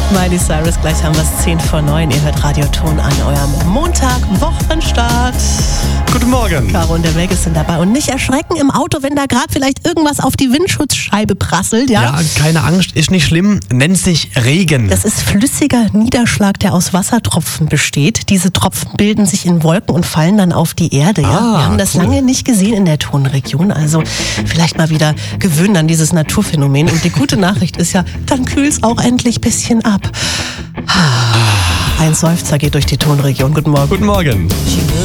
Miley Cyrus, gleich haben wir es 10 vor 9. Ihr hört Radioton an eurem Montag-Wochenstart. Guten Morgen. Caro und der Vegas sind dabei. Und nicht erschrecken im Auto, wenn da gerade vielleicht irgendwas auf die Windschutzscheibe prasselt. Ja, keine Angst, ist nicht schlimm. Nennt sich Regen. Das ist flüssiger Niederschlag, der aus Wassertropfen besteht. Diese Tropfen bilden sich in Wolken und fallen dann auf die Erde. Ja? Wir haben das lange nicht gesehen in der Tonregion. Also vielleicht mal wieder gewöhnen an dieses Naturphänomen. Und die gute Nachricht ist ja, dann kühlt es auch endlich ein bisschen ab. Ein Seufzer geht durch die Tonregion. Guten Morgen. Guten Morgen.